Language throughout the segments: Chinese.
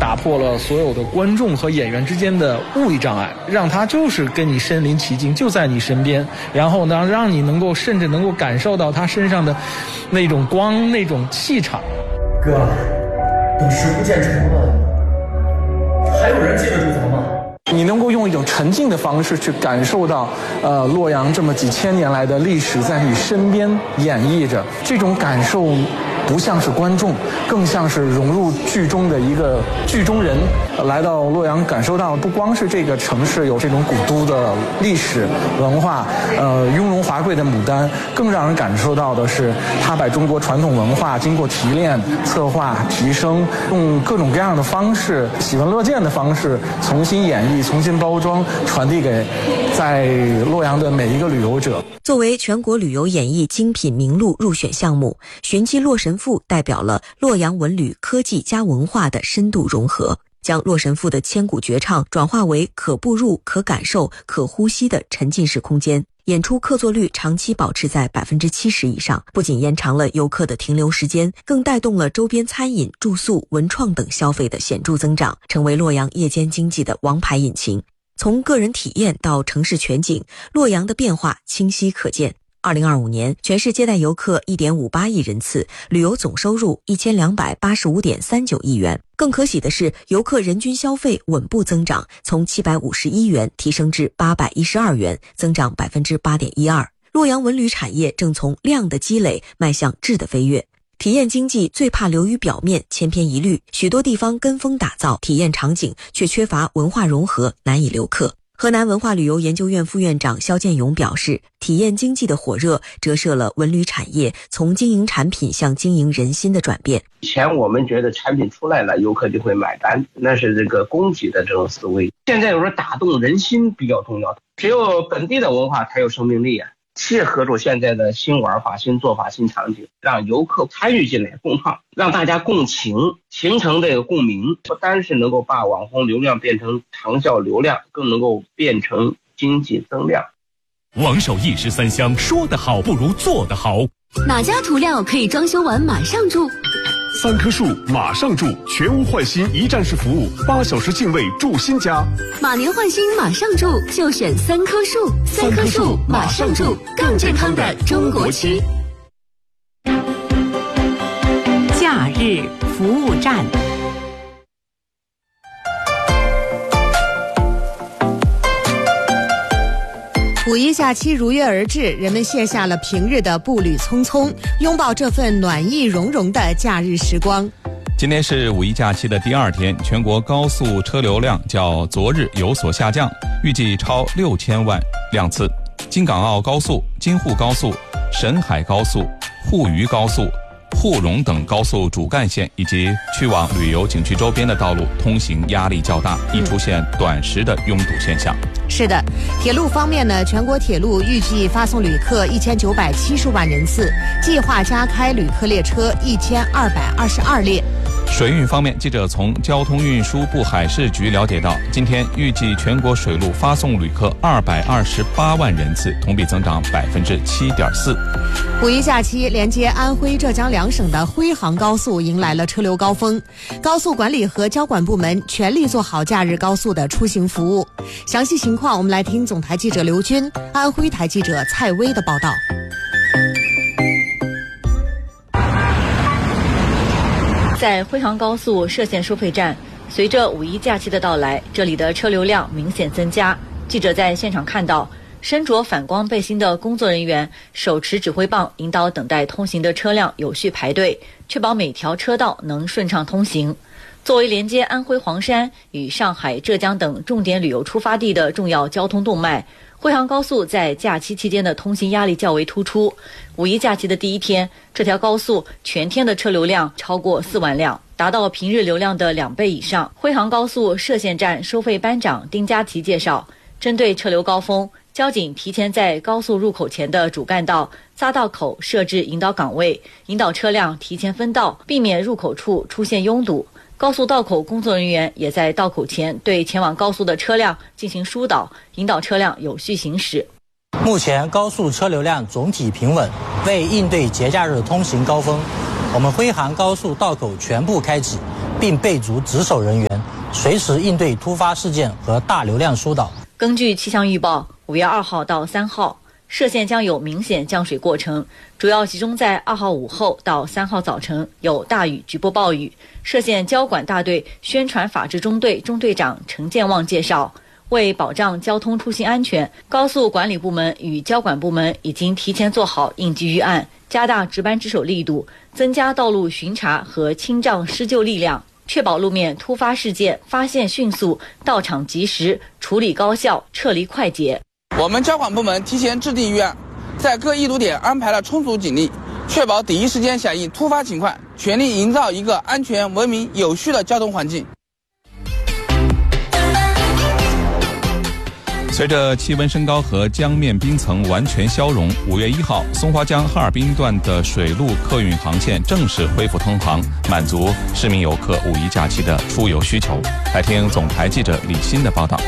打破了所有的观众和演员之间的物理障碍，让他就是跟你身临其境，就在你身边，然后呢，让你能够甚至能够感受到他身上的那种光、那种气场。 哥，等石不建成了，还有人记得住咱吗？ 你能够用一种沉浸的方式去感受到，洛阳这么几千年来的历史在你身边演绎着，这种感受不像是观众，更像是融入剧中的一个剧中人。来到洛阳，感受到不光是这个城市有这种古都的历史文化，雍容华贵的牡丹，更让人感受到的是，它把中国传统文化经过提炼、策划、提升，用各种各样的方式，喜闻乐见的方式，重新演绎、重新包装，传递给在洛阳的每一个旅游者。 作为全国旅游演艺精品名录入选项目，寻迹洛神赋代表了洛阳文旅科技加文化的深度融合，将洛神赋的千古绝唱转化为可步入、可感受、可呼吸的沉浸式空间。演出客座率长期保持在 70% 以上，不仅延长了游客的停留时间，更带动了周边餐饮、住宿、文创等消费的显著增长，成为洛阳夜间经济的王牌引擎。从个人体验到城市全景，洛阳的变化清晰可见。2025年，全市接待游客 1.58 亿人次，旅游总收入 1285.39 亿元。更可喜的是，游客人均消费稳步增长，从751元提升至812元，增长 8.12%。洛阳文旅产业正从量的积累迈向质的飞跃。体验经济最怕流于表面，千篇一律，许多地方跟风打造体验场景，却缺乏文化融合，难以留客。河南文化旅游研究院副院长肖建勇表示，体验经济的火热折射了文旅产业从经营产品向经营人心的转变。 以前我们觉得产品出来了，游客就会买单，那是这个供给的这种思维。现在有时候打动人心比较重要，只有本地的文化才有生命力啊。切合住现在的新玩法、新做法、新场景，让游客参与进来，共创，让大家共情，形成这个共鸣，不单是能够把网红流量变成长效流量，更能够变成经济增量。 王守义13香，说得好不如做得好。 哪家涂料可以装修完马上住 ？3棵树马上住，全屋换新一站式服务，8小时净位住新家。 马年换新马上住，就选3棵树。3棵树马上住，更健康的中国区。 假日服务站。 五一假期如约而至，人们卸下了平日的步履匆匆，拥抱这份暖意融融的假日时光。 今天是五一假期的第2天，全国高速车流量较昨日有所下降，预计超6000万辆次。京港澳高速、京沪高速、沈海高速、沪渝高速、沪蓉等高速主干线以及去往旅游景区周边的道路通行压力较大，易出现短时的拥堵现象。 是的，铁路方面呢，全国铁路预计发送旅客1970万人次，计划加开旅客列车1222列。 水运方面，记者从交通运输部海事局了解到，今天预计全国水路发送旅客228万人次，同比增长7.4%。 五一假期，连接安徽、浙江2省的徽杭高速迎来了车流高峰，高速管理和交管部门全力做好假日高速的出行服务。详细情况，我们来听总台记者刘军、安徽台记者蔡薇的报道。 在徽杭高速涉县收费站，随着五一假期的到来，这里的车流量明显增加。记者在现场看到，身着反光背心的工作人员手持指挥棒，引导等待通行的车辆有序排队，确保每条车道能顺畅通行。作为连接安徽黄山与上海、浙江等重点旅游出发地的重要交通动脉，徽杭高速在假期期间的通行压力较为突出。五一假期的第1天，这条高速全天的车流量超过4万辆，达到平日流量的2倍以上。徽杭高速涉县站收费班长丁佳琪介绍，针对车流高峰，交警提前在高速入口前的主干道、匝道口设置引导岗位，引导车辆提前分道，避免入口处出现拥堵。高速道口工作人员也在道口前对前往高速的车辆进行疏导，引导车辆有序行驶。 目前高速车流量总体平稳，为应对节假日通行高峰，我们徽杭高速道口全部开启， 并备足值守人员，随时应对突发事件和大流量疏导。 根据气象预报，5月2号到3号，歙县将有明显降水过程，主要集中在2号午后到3号早晨有大雨局部暴雨。歙县交管大队宣传法制中队中队长陈建旺介绍，为保障交通出行安全，高速管理部门与交管部门已经提前做好应急预案，加大值班值守力度，增加道路巡查和清障施救力量，确保路面突发事件发现迅速，到场及时，处理高效，撤离快捷。 我们交管部门提前制定预案，在各易堵点安排了充足警力，确保第一时间响应突发情况，全力营造一个安全、文明、有序的交通环境。 随着气温升高和江面冰层完全消融，5月1号，松花江哈尔滨段的水陆客运航线正式恢复通航，满足市民游客5一假期的出游需求。来听总台记者李欣的报道。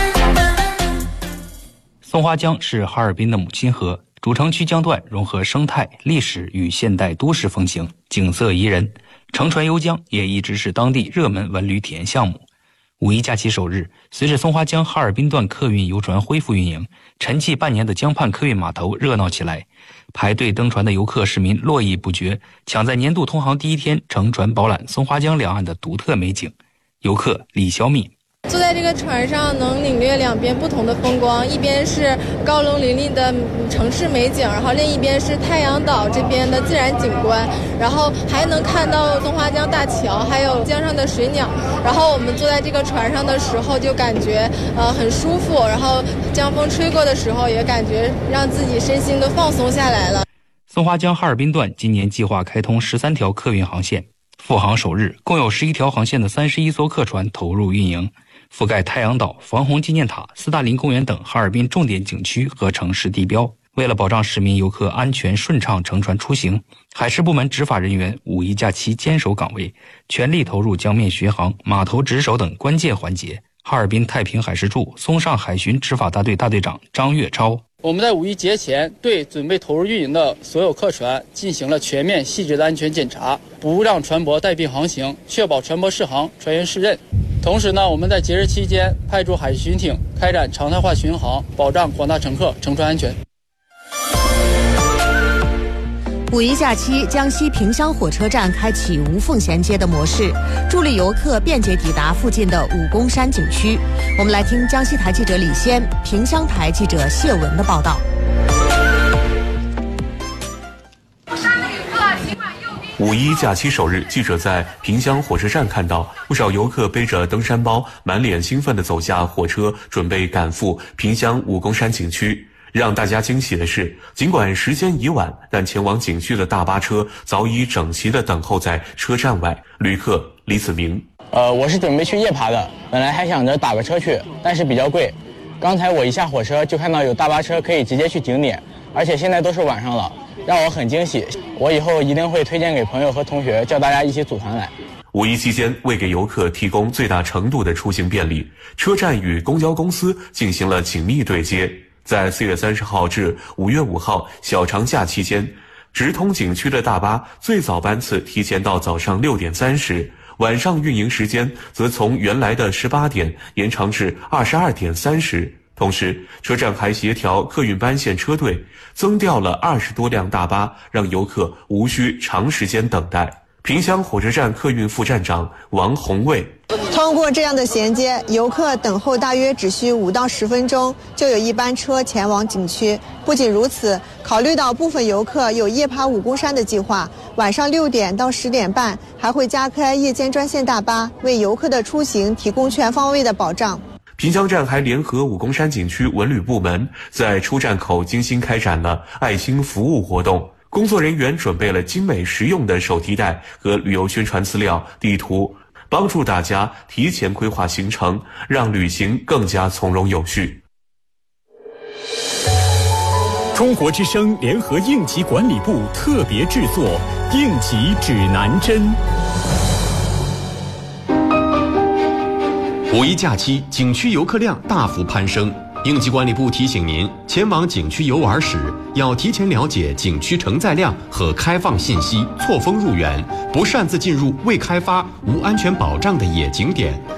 松花江是哈尔滨的母亲河，主城区江段融合生态、历史与现代都市风情，景色宜人。乘船游江也一直是当地热门文旅体验项目。5一假期首日，随着松花江哈尔滨段客运游船恢复运营，沉寂半年的江畔客运码头热闹起来，排队登船的游客市民络绎不绝，抢在年度通航第一天乘船饱览松花江两岸的独特美景。游客李小敏， 坐在这个船上能领略两边不同的风光，一边是高楼林立的城市美景，然后另一边是太阳岛这边的自然景观，然后还能看到松花江大桥，还有江上的水鸟。然后我们坐在这个船上的时候就感觉很舒服，然后江风吹过的时候也感觉让自己身心都放松下来了。 松花江哈尔滨段今年计划开通13条客运航线，复航首日共有11条航线的31艘客船投入运营，覆盖太阳岛、防洪纪念塔、斯大林公园等哈尔滨重点景区和城市地标。为了保障市民游客安全顺畅乘船出行，海事部门执法人员5一假期坚守岗位，全力投入江面巡航、码头值守等关键环节。哈尔滨太平海事处松上海巡执法大队大队长张月超， 我们在5一节前对准备投入运营的所有客船进行了全面细致的安全检查，不让船舶带病航行，确保船舶适航、船员适任。同时呢，我们在节日期间派驻海巡艇开展常态化巡航，保障广大乘客乘船安全。 5一假期，江西萍乡火车站开启无缝衔接的模式，助力游客便捷抵达附近的武功山景区。我们来听江西台记者李先、萍乡台记者谢文的报道。 5一假期首日，记者在萍乡火车站看到不少游客背着登山包，满脸兴奋地走下火车，准备赶赴萍乡武功山景区。让大家惊喜的是，尽管时间已晚，但前往景区的大巴车早已整齐地等候在车站外。旅客李子明， 我是准备去夜爬的，本来还想着打个车去，但是比较贵。刚才我一下火车就看到有大巴车可以直接去景点，而且现在都是晚上了，让我很惊喜。我以后一定会推荐给朋友和同学，叫大家一起组团来。 5一期间，为给游客提供最大程度的出行便利，车站与公交公司进行了紧密对接。在4月30号至5月5号小长假期间，直通景区的大巴最早班次提前到早上6点30，晚上运营时间则从原来的18点延长至22点30。同时，车站还协调客运班线车队，增调了20多辆大巴，让游客无需长时间等待。萍乡火车站客运副站长王红卫， 通过这样的衔接，游客等候大约只需5到10分钟，就有一班车前往景区。不仅如此，考虑到部分游客有夜爬武功山的计划，晚上6点到10点半还会加开夜间专线大巴，为游客的出行提供全方位的保障。 萍乡站还联合武功山景区文旅部门，在出站口精心开展了爱心服务活动。工作人员准备了精美实用的手提袋和旅游宣传资料、地图，帮助大家提前规划行程，让旅行更加从容有序。 中国之声联合应急管理部特别制作应急指南针。 5一假期，景区游客量大幅攀升。 应急管理部提醒您，前往景区游玩时，要提前了解景区承载量和开放信息，错峰入园，不擅自进入未开发、无安全保障的野景点。